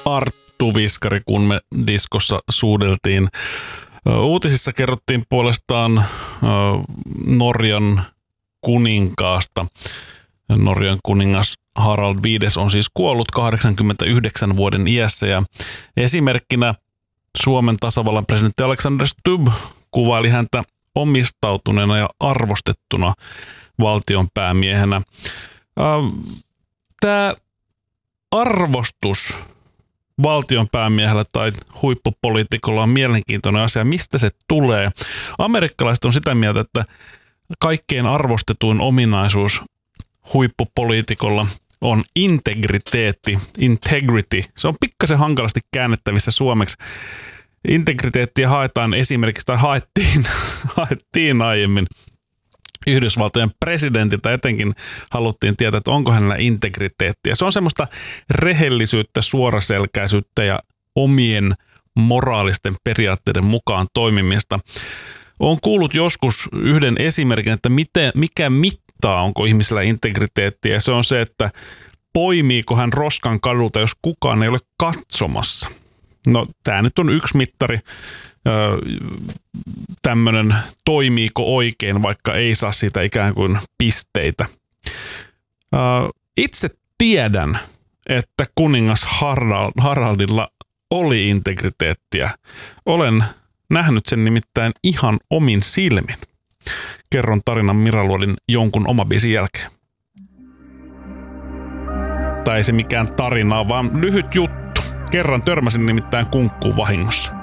Arttu Viskari, kun me diskossa suudeltiin. Uutisissa kerrottiin puolestaan Norjan kuninkaasta. Norjan kuningas Harald V on siis kuollut 89 vuoden iässä ja esimerkkinä Suomen tasavallan presidentti Alexander Stubb kuvaili häntä omistautuneena ja arvostettuna valtionpäämiehenä. Tämä arvostus valtionpäämiehellä tai huippupoliitikolla on mielenkiintoinen asia. Mistä se tulee? Amerikkalaiset on sitä mieltä, että kaikkein arvostetuin ominaisuus huippupoliitikolla on integriteetti, integrity. Se on pikkasen hankalasti käännettävissä suomeksi. Integriteettiä haetaan esimerkiksi, tai haettiin aiemmin Yhdysvaltojen presidentiltä, etenkin haluttiin tietää, että onko hänellä integriteettiä. Se on semmoista rehellisyyttä, suoraselkäisyyttä ja omien moraalisten periaatteiden mukaan toimimista. Olen kuullut joskus yhden esimerkin, että mikä mittaa, onko ihmisellä integriteettiä. Se on se, että poimiiko hän roskan kadulta, jos kukaan ei ole katsomassa. No, tämä nyt on yksi mittari. Tämmöinen toimiiko oikein, vaikka ei saa siitä ikään kuin pisteitä. Itse tiedän, että kuningas Haraldilla oli integriteettiä. Olen nähnyt sen nimittäin ihan omin silmin. Kerron tarinan Mira Luodin jonkun oma biisin jälkeen. Tai ei se mikään tarina, vaan lyhyt juttu. Kerran törmäsin nimittäin kunkkuun vahingossa.